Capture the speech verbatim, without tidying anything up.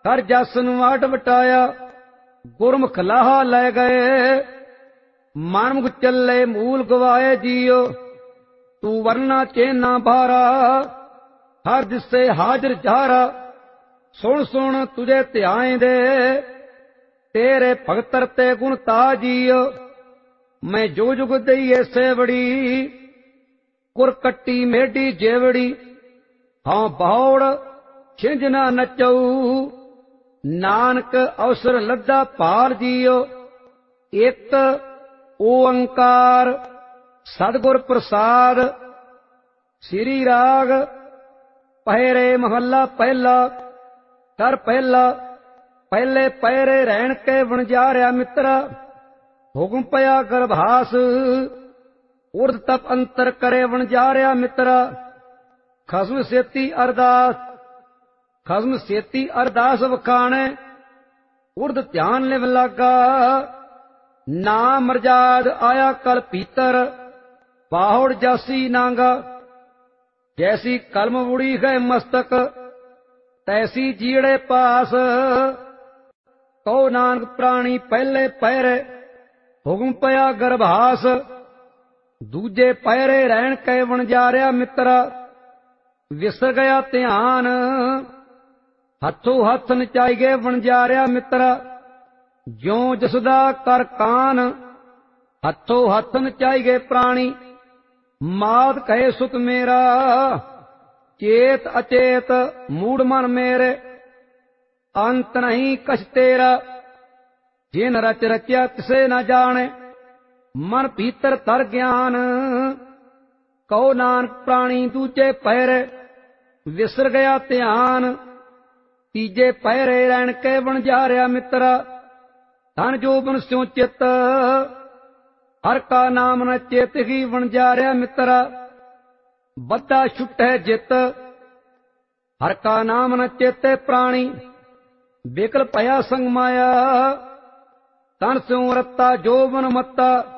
ਕਰ ਜਸ ਨੂੰ ਆਟ ਵਟਾਇਆ, ਗੁਰਮੁਖ ਲਾਹਾ ਲੈ ਗਏ। ਮਨਮੁਖ ਚੱਲੇ ਮੂਲ ਗਵਾਏ ਜੀਓ, ਤੂੰ ਵਰਨਾ ਚੇਨਾ ਭਾਰਾ। ਹਰ ਦਿਸੇ ਹਾਜ਼ਰ ਜਾਰਾ, ਸੁਣ ਸੁਣ ਤੁਝੇ ਧਿਆਏ ਦੇ। ਤੇਰੇ ਭਗਤਰ ਤੇ ਗੁਣ ਤਾ ਜੀਓ, ਮੈਂ ਜੋ ਜੁਗ ਦਈਏ ਸੇਵੜੀ। ਕੁਰ ਕੱਟੀ ਮੇਢੀ ਜੇਵੜੀ, ਹਾਂ ਬਹੁੜ ਛਿੰਝ ਨਾ ਨਚਊ। ਨਾਨਕ ਅਵਸਰ ਲੱਦਾ ਭਾਲ ਜੀਓ, ਇੱਕ ਓੰਕਾਰ ਸਤਿਗੁਰ ਪ੍ਰਸਾਦ। ਸ੍ਰੀ ਰਾਗ ਪਹਿਰੇ ਮਹੱਲਾ ਪਹਿਲਾ। ਕਰ ਪਹਿਲਾ ਪਹਿਲੇ ਪਹਿਰੇ ਰਹਿਣ ਕੇ ਵਣਜਾਰਿਆ ਮਿੱਤਰਾ। ਹੁਕਮ ਪਿਆ ਗਰਭਾਸ, ਉਰਧ ਤਪ ਅੰਤਰ ਕਰੇ ਵਣਜਾਰਿਆ ਮਿੱਤਰਾ। ਖਸਮ ਸੇਤੀ ਅਰਦਾਸ, ਖਸਮ ਸੇਤੀ ਅਰਦਾਸ ਵਖਾਣੇ। ਉਰਧ ਧਿਆਨ ਲਿਵ ਲਾਗਾ, ਨਾ ਮਰਜਾਦ ਆਇਆ ਕਲ ਭੀਤਰ। ਬਾਹੁੜ ਜਾਸੀ ਨਾਂਗਾ, ਜੈਸੀ ਕਲਮ ਉੜੀ ਗਏ ਮਸਤਕ, ਤੈਸੀ ਜੀੜੇ ਪਾਸ। ਕਹੋ ਨਾਨਕ ਪ੍ਰਾਣੀ ਪਹਿਲੇ ਪਹਿਰੇ, ਹੁਕਮ ਪਿਆ ਗਰਭਾਸ। ਦੂਜੇ ਪਹਿਰੇ ਰਹਿਣ ਕੇ ਵਣਜਾਰਿਆ ਮਿੱਤਰਾ। ਵਿਸਰ ਗਿਆ ਧਿਆਨ, ਹੱਥੋਂ ਹੱਥ ਨਚਾਈ ਗਏ ਵਣਜਾਰਿਆ ਮਿੱਤਰਾ। ਜਿਉ ਜਸਦਾ ਕਰ ਕਾਨ, ਹੱਥੋਂ ਹੱਥ ਨਚਾਈ ਗਏ ਪ੍ਰਾਣੀ। ਮਾਤ ਕਹੇ ਸੁਤ ਮੇਰਾ, ਚੇਤ ਅਚੇਤ ਮੂੜ ਮਨ ਮੇਰੇ। ਅੰਤ ਨਹੀਂ ਕਛ ਤੇਰਾ, ਜਿਨ ਰਚ ਰਚਿਆ ਕਿਸੇ ਨਾ ਜਾਣੇ। ਮਨ ਭੀਤਰ ਤਰ ਗਿਆਨ, ਕਹੋ ਨਾਨਕ ਪ੍ਰਾਣੀ ਦੂਜੇ ਪਹਿਰੇ। ਵਿਸਰ ਗਿਆ ਧਿਆਨ, ਤੀਜੇ ਪਹਿਰੇ ਰਹਿਣ ਕੇ ਵਣਜਾਰਿਆ ਮਿੱਤਰਾ। ਧਨ ਜੋਬਨ ਸਿਉ ਚਿੱਤ, ਹਰ ਕਾ ਨਾਮ ਨ ਚੇਤ ਹੀ ਵਣਜਾਰਿਆ ਮਿੱਤਰਾ। ਬੱਧਾ ਛੁਟੈ ਜਿਤ, ਹਰ ਕਾ ਨਾਮ ਨ ਚੇਤੇ ਪ੍ਰਾਣੀ। ਬਿਕਲ ਭਇਆ ਸੰਗ ਮਾਇਆ, ਤਨ ਸਿਉ ਰਤਾ ਜੋਬਨ ਮੱਤਾ।